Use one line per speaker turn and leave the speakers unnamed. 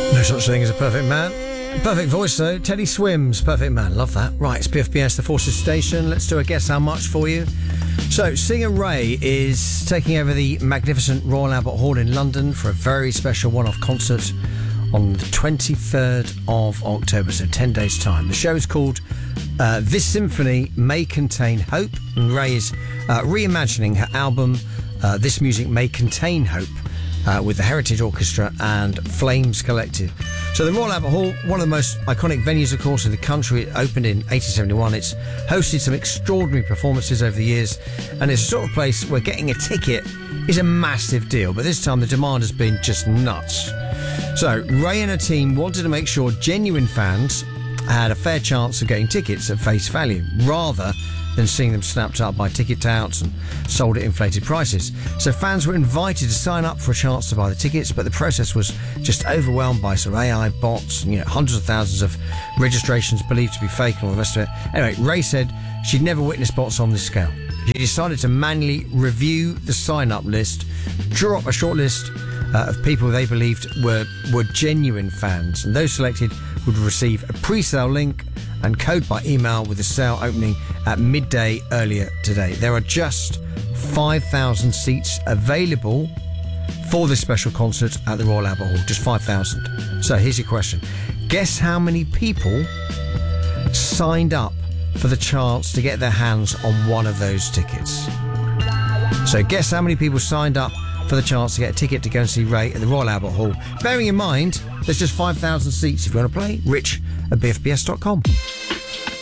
No such thing as a perfect man. Perfect voice though. Teddy Swims, Perfect Man. Love that. Right, it's PFBS, the Forces Station. Let's do a Guess How Much for you. So, Singer Ray is taking over the magnificent Royal Albert Hall in London for a very special one-off concert on the 23rd of October, so 10 days' time. The show is called This Symphony May Contain Hope, and Ray is reimagining her album This Music May Contain Hope with the Heritage Orchestra and Flames Collective. So the Royal Albert Hall, one of the most iconic venues, of course, in the country. It opened in 1871. It's hosted some extraordinary performances over the years, and it's a sort of place where getting a ticket is a massive deal. But this time the demand has been just nuts. So Ray and her team wanted to make sure genuine fans had a fair chance of getting tickets at face value, rather than seeing them snapped up by ticket touts and sold at inflated prices. So fans were invited to sign up for a chance to buy the tickets, but the process was just overwhelmed by some AI bots and, hundreds of thousands of registrations believed to be fake and all the rest of it. Anyway, Ray said she'd never witnessed bots on this scale. She decided to manually review the sign-up list, draw up a short list of people they believed were genuine fans, and those selected would receive a pre-sale link and code by email, with the sale opening at midday earlier today. There are just 5,000 seats available for this special concert at the Royal Albert Hall. Just 5,000. So here's your question. Guess how many people signed up for the chance to get their hands on one of those tickets? So guess how many people signed up for the chance to get a ticket to go and see Ray at the Royal Albert Hall. Bearing in mind, there's just 5,000 seats if you want to play. Rich at bfbs.com.